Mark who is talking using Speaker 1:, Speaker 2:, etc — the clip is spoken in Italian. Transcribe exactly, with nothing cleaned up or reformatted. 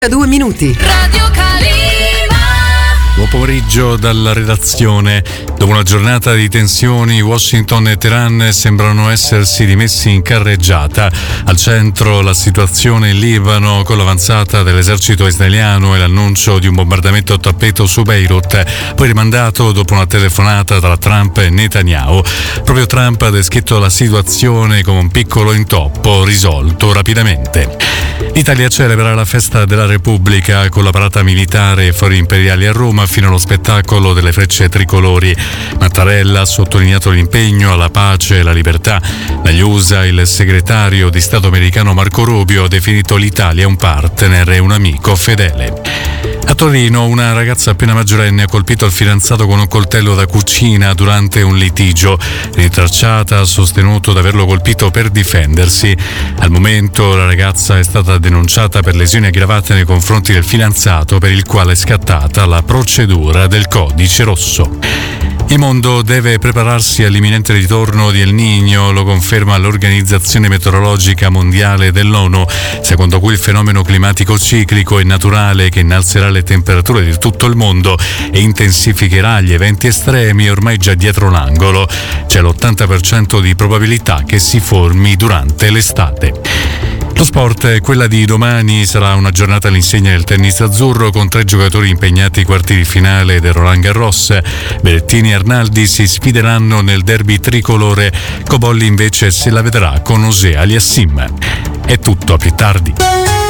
Speaker 1: Due minuti.
Speaker 2: Radio Calima.
Speaker 3: Buon pomeriggio dalla redazione. Dopo una giornata di tensioni, Washington e Teheran sembrano essersi rimessi in carreggiata. Al centro la situazione in Libano, con l'avanzata dell'esercito israeliano e l'annuncio di un bombardamento a tappeto su Beirut, poi rimandato dopo una telefonata tra Trump e Netanyahu. Proprio Trump ha descritto la situazione come un piccolo intoppo risolto rapidamente. L'Italia celebra la festa della Repubblica con la parata militare e fori imperiali a Roma fino allo spettacolo delle frecce tricolori. Mattarella ha sottolineato l'impegno alla pace e alla libertà. Dagli U S A il segretario di Stato americano Marco Rubio ha definito l'Italia un partner e un amico fedele. A Torino una ragazza appena maggiorenne ha colpito il fidanzato con un coltello da cucina durante un litigio. Rintracciata ha sostenuto di averlo colpito per difendersi. Al momento la ragazza è stata denunciata per lesioni aggravate nei confronti del fidanzato, per il quale è scattata la procedura del codice rosso. Il mondo deve prepararsi all'imminente ritorno di El Niño, lo conferma l'Organizzazione Meteorologica Mondiale dell'ONU, secondo cui il fenomeno climatico ciclico è naturale che innalzerà le temperature di tutto il mondo e intensificherà gli eventi estremi ormai già dietro l'angolo. C'è l'ottanta per cento di probabilità che si formi durante l'estate. Lo sport, quella di domani sarà una giornata all'insegna del tennis azzurro con tre giocatori impegnati ai quarti di finale del Roland Garros. Berrettini e Arnaldi si sfideranno nel derby tricolore, Cobolli invece se la vedrà con Osea Aliassim. È tutto, a più tardi.